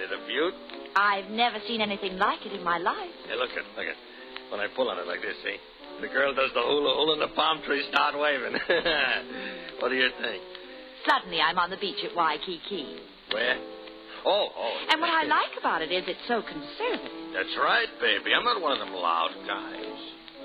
it a beaut? I've never seen anything like it in my life. Hey, look at. When I pull on it like this, see? The girl does the hula and the palm trees start waving. What do you think? Suddenly I'm on the beach at Waikiki. Where? Oh. And what I like about it is it's so conservative. That's right, baby. I'm not one of them loud guys.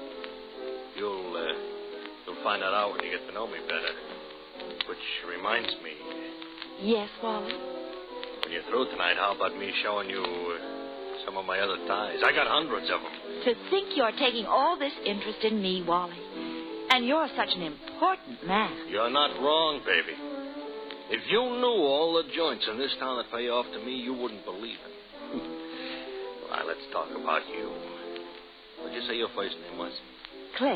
You'll find that out when you get to know me better. Which reminds me, Yes, Wally? when you're through tonight, how about me showing you some of my other ties? I got hundreds of them. To think you're taking all this interest in me, Wally. And you're such an important man. You're not wrong, baby. If you knew all the joints in this town that pay off to me, you wouldn't believe it. All right, let's talk about you. What'd you say your first name was? Claire.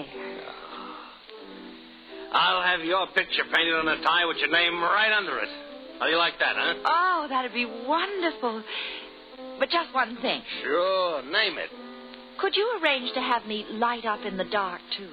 I'll have your picture painted on a tie with your name right under it. How do you like that, huh? Oh, that'd be wonderful. But just one thing. Sure, name it. Could you arrange to have me light up in the dark, too?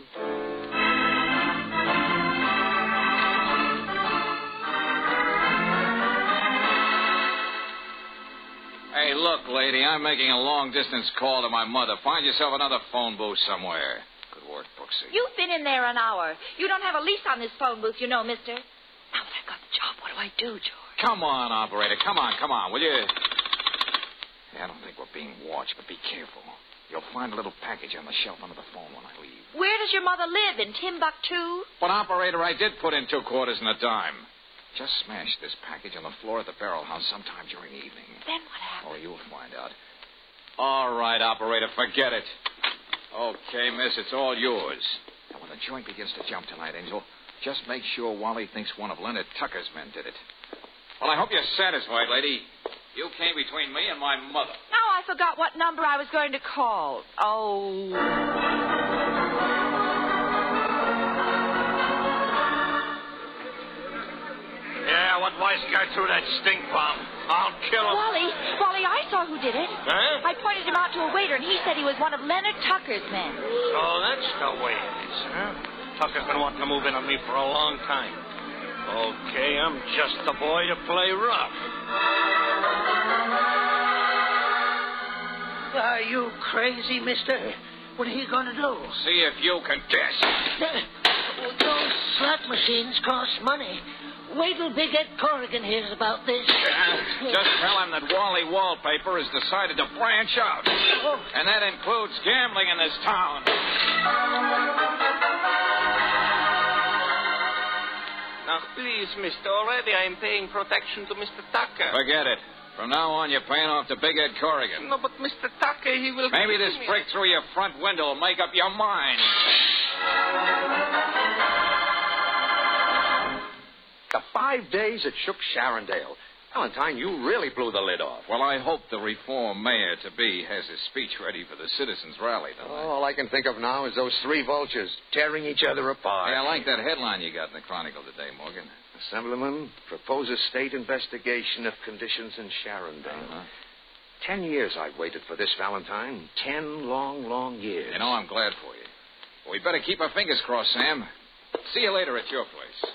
Hey, look, lady, I'm making a long-distance call to my mother. Find yourself another phone booth somewhere. Good work, Brooksy. You've been in there an hour. You don't have a lease on this phone booth, you know, mister. Now that I've got the job, what do I do, George? Come on, operator. Come on, will you? Hey, I don't think we're being watched, but be careful. You'll find a little package on the shelf under the phone when I leave. Where does your mother live? In Timbuktu? But, operator, I did put in 2 quarters and a dime. Just smash this package on the floor at the barrel house sometime during the evening. Then what happens? Oh, you'll find out. All right, operator, forget it. Okay, miss, it's all yours. Now, when the joint begins to jump tonight, Angel, just make sure Wally thinks one of Leonard Tucker's men did it. Well, I hope you're satisfied, lady. You came between me and my mother. Now I forgot what number I was going to call. Oh. Yeah, what wise guy threw that stink bomb? I'll kill him. Wally, I saw who did it. Huh? I pointed him out to a waiter, and he said he was one of Leonard Tucker's men. Oh, that's the way it is, huh? Tucker's been wanting to move in on me for a long time. Okay, I'm just the boy to play rough. Are you crazy, mister? What are you going to do? See if you can guess. Those slot machines cost money. Wait till Big Ed Corrigan hears about this. Just tell him that Wally Wallpaper has decided to branch out. Oh. And that includes gambling in this town. Now, please, mister, already I'm paying protection to Mr. Tucker. Forget it. From now on, you're paying off to Big Ed Corrigan. No, but Mr. Tucker, he will... Maybe this break through your front window will make up your mind. The 5 days it shook Sharondale. Valentine, you really blew the lid off. Well, I hope the reform mayor-to-be has his speech ready for the citizens' rally tonight. All I can think of now is those 3 vultures tearing each other apart. Hey, I like that headline you got in the Chronicle today, Morgan. Assemblyman proposes state investigation of conditions in Sharondale. 10 years I've waited for this, Valentine. 10 long, long years. You know, I'm glad for you. Well, we better keep our fingers crossed, Sam. See you later at your place.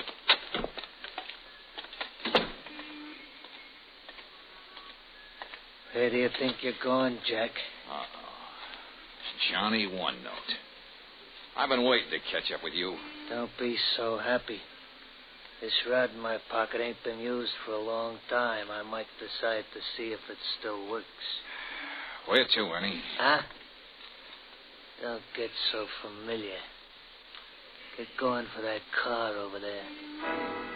Where do you think you're going, Jack? Johnny One Note. I've been waiting to catch up with you. Don't be so happy. This rod in my pocket ain't been used for a long time. I might decide to see if it still works. Where to, Ernie? Huh? Don't get so familiar. Get going for that car over there.